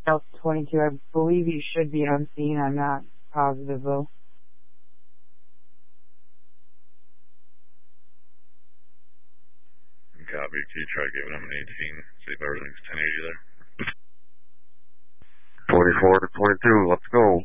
Delta 22, I believe you should be on scene. I'm not positive, though. Copy. Can you try giving him an 18? See if everything's 1080 there. 24 to 22, let's go.